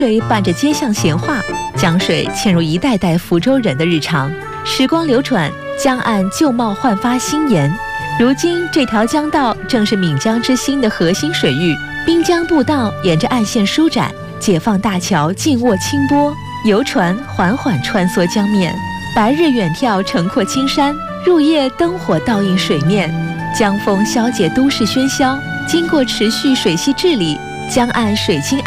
水伴着街巷闲话，江水嵌入一代代福州人的日常。时光流转，江岸旧貌焕发新颜。如今这条江道正是闽江之心的核心水域，滨江步道沿着岸线舒展，解放大桥静卧清波，游船缓缓穿梭江面。白日远眺城廓青山，入夜灯火倒映水面，江风消解都市喧嚣。经过持续水系治理，江岸水清